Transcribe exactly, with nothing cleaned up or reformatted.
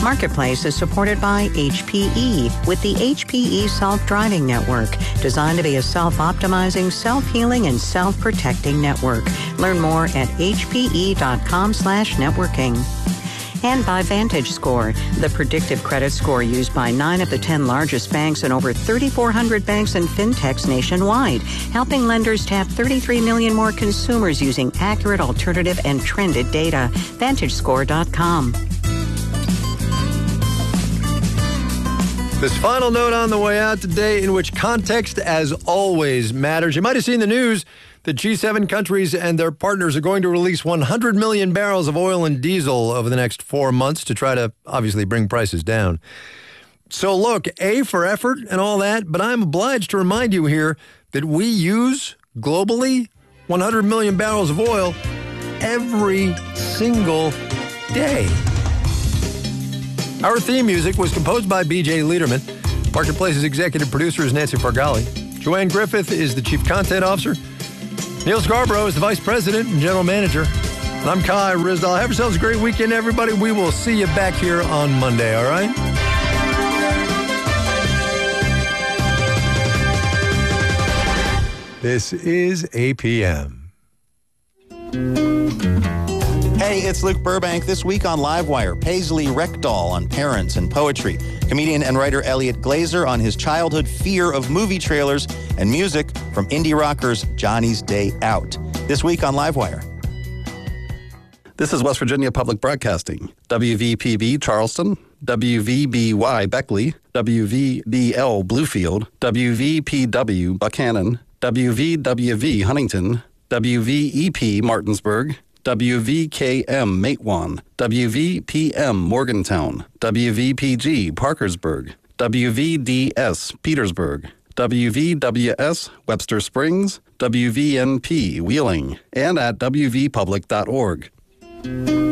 Marketplace is supported by H P E with the H P E Self-Driving Network, designed to be a self-optimizing, self-healing, and self-protecting network. Learn more at hpe.com slash networking. And by VantageScore, the predictive credit score used by nine of the ten largest banks and over thirty-four hundred banks and fintechs nationwide, helping lenders tap thirty-three million more consumers using accurate, alternative, and trended data. Vantage Score dot com. This final note on the way out today, in which context, as always, matters. You might have seen the news that G seven countries and their partners are going to release one hundred million barrels of oil and diesel over the next four months to try to obviously bring prices down. So look, A for effort and all that, but I'm obliged to remind you here that we use globally one hundred million barrels of oil every single day. Our theme music was composed by B J Liederman. Marketplace's executive producer is Nancy Fargali. Joanne Griffith is the chief content officer. Neil Scarborough is the vice president and general manager. And I'm Kai Ryssdal. Have yourselves a great weekend, everybody. We will see you back here on Monday, all right? This is A P M. Hey, it's Luke Burbank. This week on Livewire, Paisley Rekdal on parents and poetry, comedian and writer Elliot Glazer on his childhood fear of movie trailers, and music from indie rockers Johnny's Day Out. This week on Livewire. This is West Virginia Public Broadcasting, W V P B Charleston, W V B Y Beckley, W V B L Bluefield, W V P W Buchanan, W V W V Huntington, W V E P Martinsburg, W V K M Matewan, W V P M Morgantown, W V P G Parkersburg, W V D S Petersburg, W V W S Webster Springs, W V N P Wheeling, and at w v public dot org.